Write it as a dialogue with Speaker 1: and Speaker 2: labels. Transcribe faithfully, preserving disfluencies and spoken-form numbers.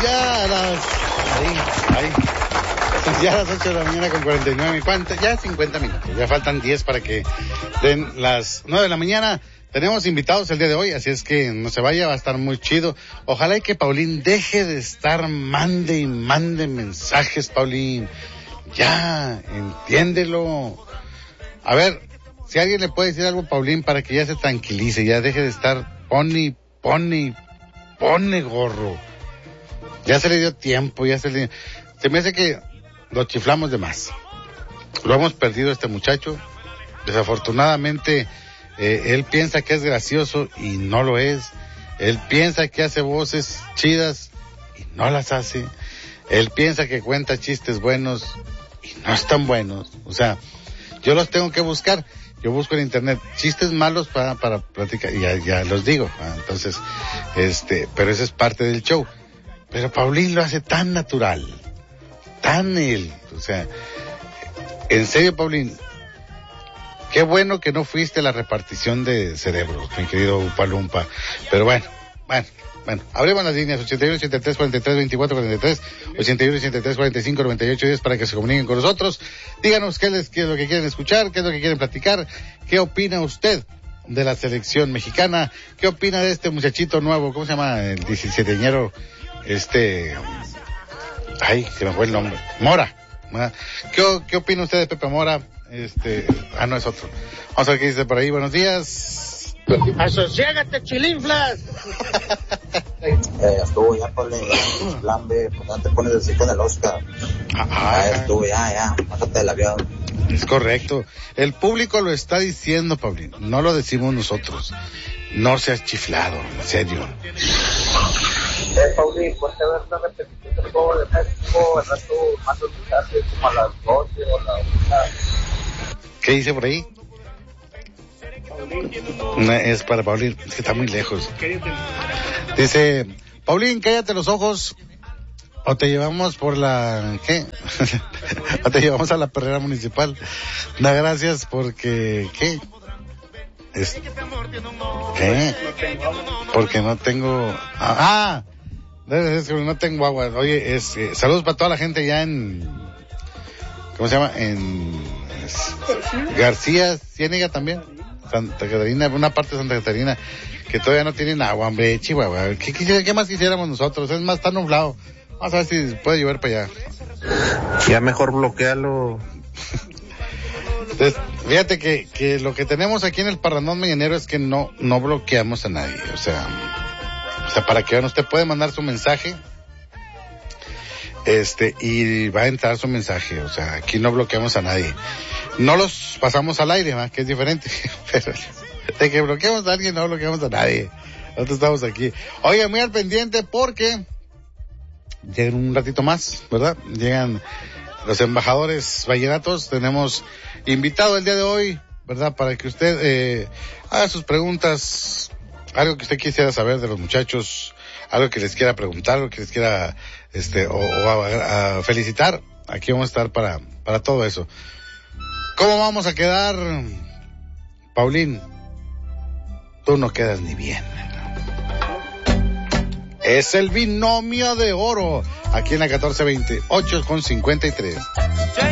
Speaker 1: ya a las... Ahí, ahí. Ya a las ocho de la mañana con cuarenta y nueve. ¿Cuánto? Ya cincuenta minutos. Ya faltan diez para que den las nueve de la mañana. Tenemos invitados el día de hoy, así es que no se vaya, va a estar muy chido. Ojalá y que Paulín deje de estar mande y mande mensajes, Paulín. Ya, entiéndelo. A ver, si alguien le puede decir algo a Paulín para que ya se tranquilice, ya deje de estar pone, pone, pone gorro. Ya se le dio tiempo, ya se le... Se me hace que lo chiflamos de más. Lo hemos perdido a este muchacho. Desafortunadamente, eh, él piensa que es gracioso y no lo es. Él piensa que hace voces chidas y no las hace. Él piensa que cuenta chistes buenos y no están buenos. O sea, yo los tengo que buscar. Yo busco en internet chistes malos para, para platicar y ya, ya los digo. ¿Ah? Entonces, este, pero eso es parte del show. Pero Paulín lo hace tan natural. Tan él, o sea, en serio, Paulín, qué bueno que no fuiste a la repartición de cerebros, mi querido Upalumpa, pero bueno, bueno, bueno, abrimos las líneas ochenta y uno, ochenta y tres, cuarenta y tres, veinticuatro, cuarenta y tres, ochenta y uno, ochenta y tres, cuarenta y cinco, noventa y ocho diez para que se comuniquen con nosotros. Díganos qué, les, qué es lo que quieren escuchar, qué es lo que quieren platicar, qué opina usted de la selección mexicana, qué opina de este muchachito nuevo, ¿cómo se llama? El diecisiete-ñero, este... Ay, se me fue el nombre. Mora. ¿Qué, qué opina usted de Pepe Mora? Este, ah, no es otro. Vamos a ver qué dice por ahí. Buenos días.
Speaker 2: Asociégate, chilinflas.
Speaker 3: eh, estuvo ya por el plan B, ¿por qué no te pones así con el Oscar?
Speaker 1: Ah,
Speaker 3: ya estuvo, ya, ya, bájate del avión.
Speaker 1: Es correcto. El público lo está diciendo, Paulín. No lo decimos nosotros. No seas chiflado, en serio.
Speaker 3: Eh, Paulín, ¿por qué ver la repetición del juego de México? El rato más mensajes como a las doce o la una.
Speaker 1: ¿Qué dice por ahí? No, es para Paulín, es que está muy lejos. Dice, Paulín, cállate los ojos o te llevamos por la... ¿Qué? O te llevamos a la perrera municipal. Da gracias porque... ¿Qué? Es... ¿Qué? Porque no tengo... Ah, es que no tengo agua. Oye, es eh, saludos para toda la gente ya en... ¿Cómo se llama? En... Es, García Ciénega también. Santa Catarina, una parte de Santa Catarina que todavía no tienen agua, hombre, Chihuahua. ¿Qué, qué, qué más quisiéramos nosotros? Es más, está nublado. Vamos a ver si puede llover para allá.
Speaker 4: Ya mejor bloquealo.
Speaker 1: Entonces, fíjate que, que lo que tenemos aquí en el Parrandón Mañanero es que no, no bloqueamos a nadie. O sea, o sea, para que vean, usted puede mandar su mensaje, este, y va a entrar su mensaje. O sea, aquí no bloqueamos a nadie. No los pasamos al aire, ¿verdad? Que es diferente. Pero de que bloqueamos a alguien, no bloqueamos a nadie. Nosotros estamos aquí. Oiga, muy al pendiente porque llegan un ratito más, ¿verdad? Llegan los embajadores vallenatos. Tenemos invitado el día de hoy, ¿verdad? Para que usted eh, haga sus preguntas, algo que usted quisiera saber de los muchachos, algo que les quiera preguntar, algo que les quiera, este, o, o a, a felicitar. Aquí vamos a estar para, para todo eso. ¿Cómo vamos a quedar, Paulín? Tú no quedas ni bien. Es el binomio de oro, aquí en la catorce veintiocho con cincuenta y tres.